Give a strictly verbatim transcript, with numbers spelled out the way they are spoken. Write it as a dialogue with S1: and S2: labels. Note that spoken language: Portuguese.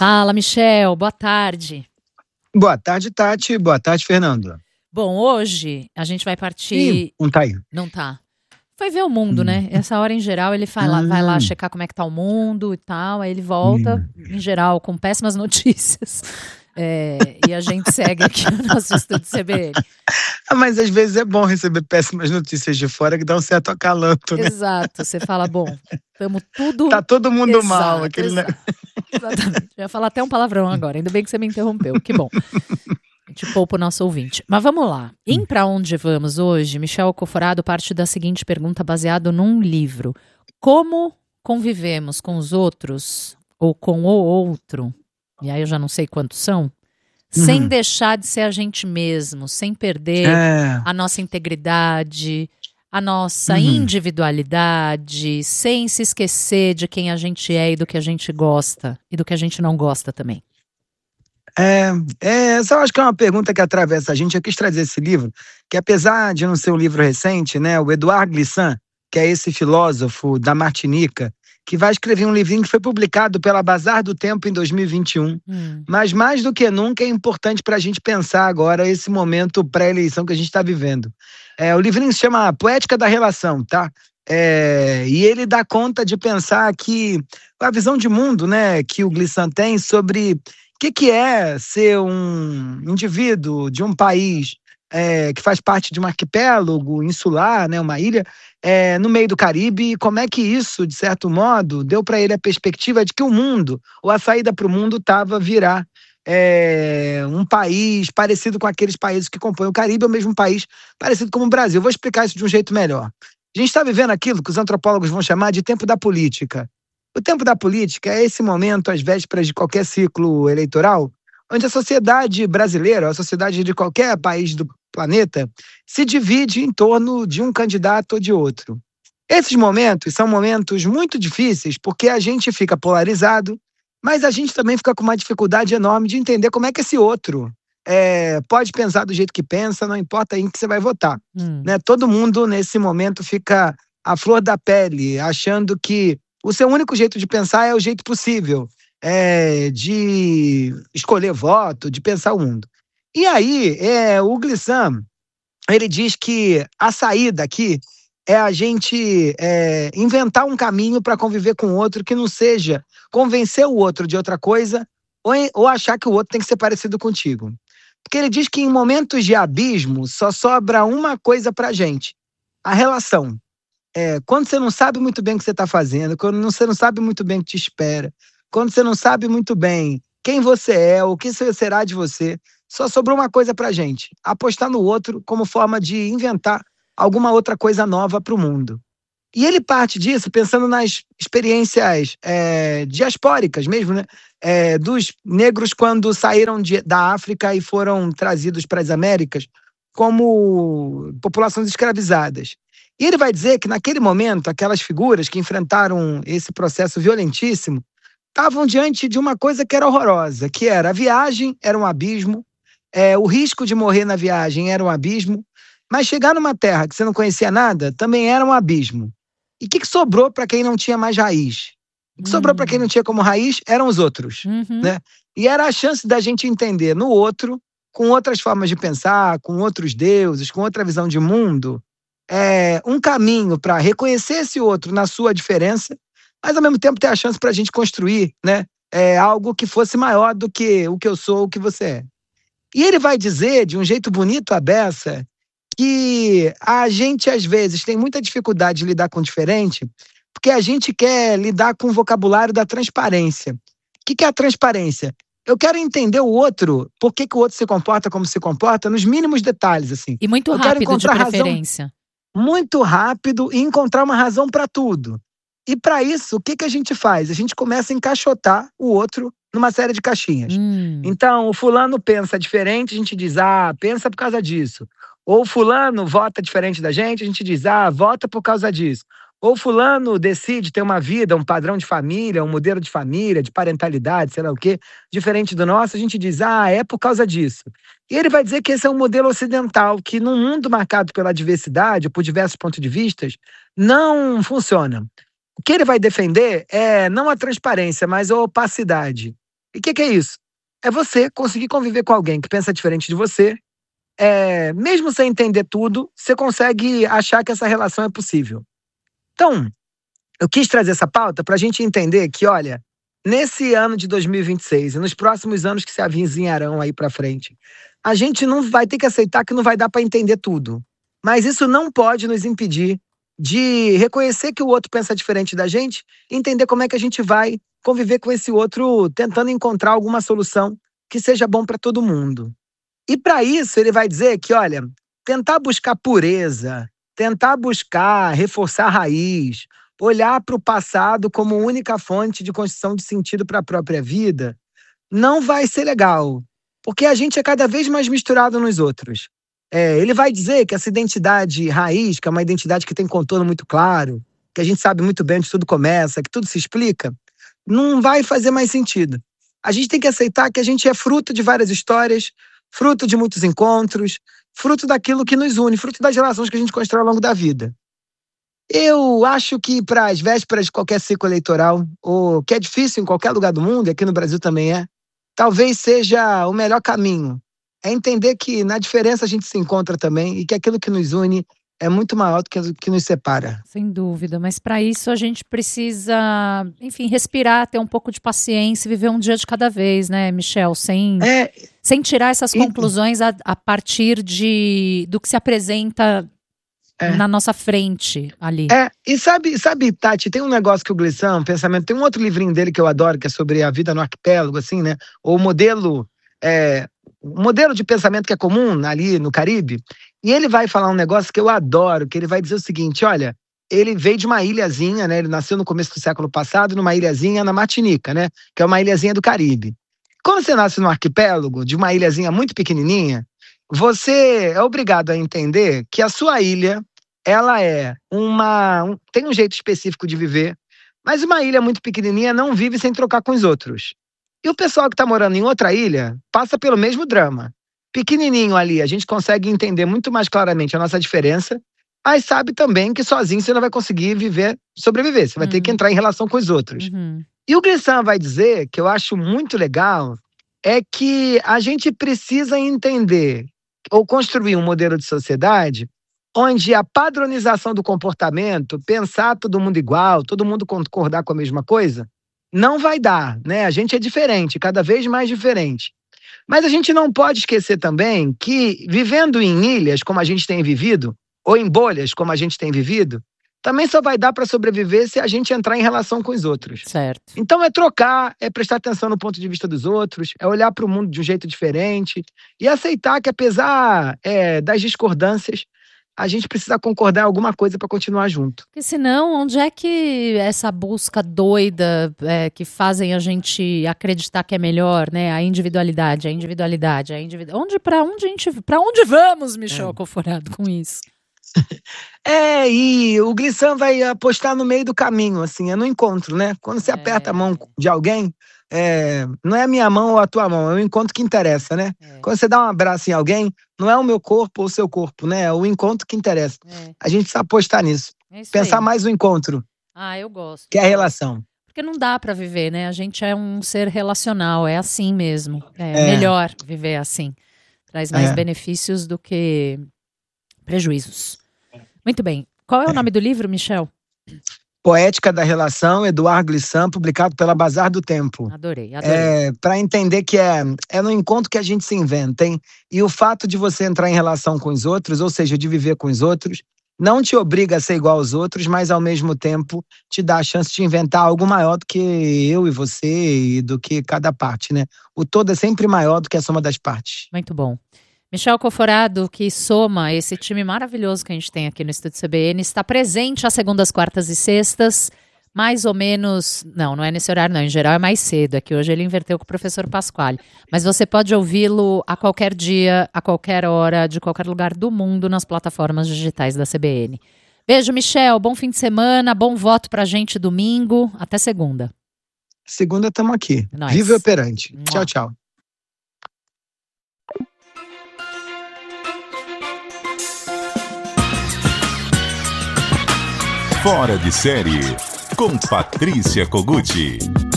S1: Fala, Michel. Boa tarde.
S2: Boa tarde, Tati. Boa tarde, Fernando.
S1: Bom, hoje a gente vai partir...
S2: Ih, não tá aí.
S1: Não tá. Foi ver o mundo,
S2: Hum.
S1: né? Essa hora, em geral, ele vai lá, vai lá
S2: Hum.
S1: checar como é que tá o mundo e tal. Aí ele volta,
S2: Hum.
S1: em geral, com péssimas notícias. É, e a gente segue aqui o nosso estúdio C B N.
S2: Ah, mas às vezes é bom receber péssimas notícias de fora que dá um certo acalanto, né?
S1: Exato. Você fala, bom, estamos tudo...
S2: Tá todo mundo
S1: Exato,
S2: mal. Aquele...
S1: exato. Exatamente. Eu ia falar até um palavrão agora. Ainda bem que você me interrompeu. Que bom. A gente poupa o nosso ouvinte. Mas vamos lá. Em Pra Onde Vamos hoje, Michel Coforado parte da seguinte pergunta baseado num livro. Como convivemos com os outros ou com o outro, e aí eu já não sei quantos são, sem
S2: Uhum.
S1: deixar de ser a gente mesmo, sem perder
S2: É.
S1: a nossa integridade, a nossa
S2: Uhum.
S1: individualidade, sem se esquecer de quem a gente é e do que a gente gosta e do que a gente não gosta também.
S2: É, é, essa eu acho que é uma pergunta que atravessa a gente. Eu quis trazer esse livro, que apesar de não ser um livro recente, né, o Édouard Glissant, que é esse filósofo da Martinica, que vai escrever um livrinho que foi publicado pela Bazar do Tempo em dois mil e vinte e um.
S1: Hum.
S2: Mas mais do que nunca é importante para a gente pensar agora esse momento pré-eleição que a gente está vivendo. É, o livrinho se chama Poética da Relação, tá? É, e ele dá conta de pensar que a visão de mundo, né, que o Glissant tem sobre o que, que é ser um indivíduo de um país é, que faz parte de um arquipélago insular, né, uma ilha, é, no meio do Caribe, e como é que isso, de certo modo, deu para ele a perspectiva de que o mundo, ou a saída para o mundo, estava a virar é, um país parecido com aqueles países que compõem o Caribe, ou mesmo um país parecido com o Brasil. Vou explicar isso de um jeito melhor. A gente está vivendo aquilo que os antropólogos vão chamar de tempo da política. O tempo da política é esse momento, às vésperas de qualquer ciclo eleitoral, onde a sociedade brasileira, a sociedade de qualquer país do planeta, se divide em torno de um candidato ou de outro. Esses momentos são momentos muito difíceis porque a gente fica polarizado, mas a gente também fica com uma dificuldade enorme de entender como é que esse outro é, pode pensar do jeito que pensa, não importa em que você vai votar.
S1: Hum.
S2: Né? Todo mundo, nesse momento, fica à flor da pele, achando que o seu único jeito de pensar é o jeito possível, é, de escolher voto, de pensar o mundo. E aí, é, o Glissant, ele diz que a saída aqui é a gente é, inventar um caminho para conviver com o outro que não seja convencer o outro de outra coisa ou, ou achar que o outro tem que ser parecido contigo. Porque ele diz que em momentos de abismo só sobra uma coisa pra gente, a relação. É, quando você não sabe muito bem o que você está fazendo, quando você não sabe muito bem o que te espera, quando você não sabe muito bem quem você é, o que será de você, só sobrou uma coisa pra gente, apostar no outro como forma de inventar alguma outra coisa nova para o mundo. E ele parte disso pensando nas experiências é, diaspóricas mesmo, né? É, dos negros quando saíram de, da África e foram trazidos para as Américas como populações escravizadas. E ele vai dizer que naquele momento, aquelas figuras que enfrentaram esse processo violentíssimo estavam diante de uma coisa que era horrorosa, que era a viagem era um abismo, é, o risco de morrer na viagem era um abismo, mas chegar numa terra que você não conhecia nada também era um abismo. E o que, que sobrou para quem não tinha mais raiz? O que
S1: Hum.
S2: sobrou para quem não tinha como raiz eram os outros.
S1: Uhum.
S2: Né? E era a chance da gente entender no outro, com outras formas de pensar, com outros deuses, com outra visão de mundo, é, um caminho para reconhecer esse outro na sua diferença, mas ao mesmo tempo ter a chance para a gente construir, né, é, algo que fosse maior do que o que eu sou, o que você é. E ele vai dizer, de um jeito bonito à beça, que a gente, às vezes, tem muita dificuldade de lidar com o diferente, porque a gente quer lidar com o vocabulário da transparência. O que, que é a transparência? Eu quero entender o outro, por que, que o outro se comporta como se comporta, nos mínimos detalhes, assim.
S1: E muito
S2: Eu quero
S1: rápido, de
S2: encontrar razão
S1: preferência.
S2: muito rápido e encontrar uma razão para tudo. E para isso, o que, que a gente faz? A gente começa a encaixotar o outro numa série de caixinhas.
S1: Hum.
S2: Então, o fulano pensa diferente, a gente diz, ah, pensa por causa disso. Ou fulano vota diferente da gente, a gente diz, ah, vota por causa disso. Ou fulano decide ter uma vida, um padrão de família, um modelo de família, de parentalidade, sei lá o quê, diferente do nosso, a gente diz, ah, é por causa disso. E ele vai dizer que esse é um modelo ocidental, que num mundo marcado pela diversidade, por diversos pontos de vista, não funciona. O que ele vai defender é não a transparência, mas a opacidade. E o que, que é isso? É você conseguir conviver com alguém que pensa diferente de você, é, mesmo sem entender tudo, você consegue achar que essa relação é possível. Então, eu quis trazer essa pauta para a gente entender que, olha, nesse ano de dois mil e vinte e seis e nos próximos anos que se avizinharão aí para frente, a gente não vai ter que aceitar que não vai dar para entender tudo. Mas isso não pode nos impedir de reconhecer que o outro pensa diferente da gente e entender como é que a gente vai conviver com esse outro, tentando encontrar alguma solução que seja bom para todo mundo. E para isso ele vai dizer que, olha, tentar buscar pureza, tentar buscar reforçar a raiz, olhar para o passado como única fonte de construção de sentido para a própria vida, não vai ser legal, porque a gente é cada vez mais misturado nos outros. É, ele vai dizer que essa identidade raiz, que é uma identidade que tem contorno muito claro, que a gente sabe muito bem onde tudo começa, que tudo se explica, não vai fazer mais sentido. A gente tem que aceitar que a gente é fruto de várias histórias, fruto de muitos encontros, fruto daquilo que nos une, fruto das relações que a gente constrói ao longo da vida. Eu acho que para as vésperas de qualquer ciclo eleitoral, ou que é difícil em qualquer lugar do mundo, e aqui no Brasil também é, talvez seja o melhor caminho. É entender que na diferença a gente se encontra também e que aquilo que nos une é muito maior do que o que nos separa.
S1: Sem dúvida, mas para isso a gente precisa, enfim, respirar, ter um pouco de paciência e viver um dia de cada vez, né, Michel? Sem,
S2: é,
S1: sem tirar essas
S2: e,
S1: conclusões a, a partir de, do que se apresenta é, na nossa frente ali.
S2: É, e sabe, sabe, Tati, tem um negócio que o Glissant, um pensamento, tem um outro livrinho dele que eu adoro, que é sobre a vida no arquipélago, assim, né? O modelo, é, o modelo de pensamento que é comum ali no Caribe. E ele vai falar um negócio que eu adoro, que ele vai dizer o seguinte, olha, ele veio de uma ilhazinha, né? Ele nasceu no começo do século passado, numa ilhazinha na Martinica, né? Que é uma ilhazinha do Caribe. Quando você nasce num arquipélago, de uma ilhazinha muito pequenininha, você é obrigado a entender que a sua ilha, ela é uma... Um, tem um jeito específico de viver, mas uma ilha muito pequenininha não vive sem trocar com os outros. E o pessoal que está morando em outra ilha passa pelo mesmo drama. Pequenininho ali, a gente consegue entender muito mais claramente a nossa diferença, mas sabe também que sozinho você não vai conseguir viver, sobreviver, você vai uhum. ter que entrar em relação com os outros.
S1: Uhum.
S2: E o Glissant vai dizer, que eu acho muito legal, é que a gente precisa entender ou construir um modelo de sociedade onde a padronização do comportamento, pensar todo mundo igual, todo mundo concordar com a mesma coisa, não vai dar, né? A gente é diferente, cada vez mais diferente. Mas a gente não pode esquecer também que, vivendo em ilhas, como a gente tem vivido, ou em bolhas, como a gente tem vivido, também só vai dar para sobreviver se a gente entrar em relação com os outros.
S1: Certo.
S2: Então é trocar, é prestar atenção no ponto de vista dos outros, é olhar para o mundo de um jeito diferente e aceitar que, apesar é, das discordâncias, a gente precisa concordar em alguma coisa para continuar junto.
S1: Porque senão, onde é que essa busca doida é, que fazem a gente acreditar que é melhor, né? A individualidade, a individualidade, a individualidade. Onde, para onde a gente, para onde vamos, Michel é. Coforado, com isso?
S2: É, e o Glissant vai apostar no meio do caminho, assim, é no encontro, né? Quando você é. aperta a mão de alguém, é, não é a minha mão ou a tua mão, é o encontro que interessa, né? É. Quando você dá um abraço em alguém, não é o meu corpo ou o seu corpo, né? É o encontro que interessa. É. A gente precisa apostar nisso. É Pensar aí. mais no encontro.
S1: Ah, eu gosto.
S2: Que é a relação.
S1: Porque não dá pra viver, né? A gente é um ser relacional, é assim mesmo. É, é. melhor viver assim. Traz mais é. benefícios do que prejuízos. Muito bem. Qual é o nome do livro, Michel?
S2: Poética da Relação, Eduard Glissant, publicado pela Bazar do Tempo.
S1: Adorei, adorei.
S2: É, para entender que é, é no encontro que a gente se inventa, hein? E o fato de você entrar em relação com os outros, ou seja, de viver com os outros, não te obriga a ser igual aos outros, mas ao mesmo tempo te dá a chance de inventar algo maior do que eu e você e do que cada parte, né? O todo é sempre maior do que a soma das partes.
S1: Muito bom. Michel Coforado, que soma esse time maravilhoso que a gente tem aqui no Estúdio C B N, está presente às segundas, quartas e sextas, mais ou menos, não, não é nesse horário não, em geral é mais cedo, é que hoje ele inverteu com o professor Pasquale, mas você pode ouvi-lo a qualquer dia, a qualquer hora, de qualquer lugar do mundo, nas plataformas digitais da C B N. Beijo, Michel, bom fim de semana, bom voto pra gente domingo, até segunda.
S2: Segunda estamos aqui,
S1: Nós.
S2: Vivo e operante. Mua. Tchau, tchau.
S3: Fora de série, com Patrícia Koguchi.